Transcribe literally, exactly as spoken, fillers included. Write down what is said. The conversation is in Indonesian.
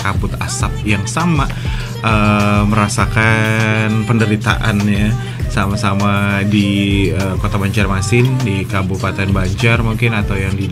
kabut asap yang sama, uh, merasakan penderitaannya sama-sama di uh, Kota Banjarmasin, di Kabupaten Banjar mungkin, atau yang di